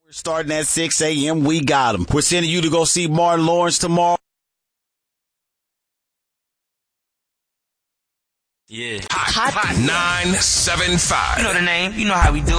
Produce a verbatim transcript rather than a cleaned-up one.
We're starting at six a.m. We got them. We're sending you to go see Martin Lawrence tomorrow. Yeah. Hot, hot, hot nine seven five. You know the name. You know how we do.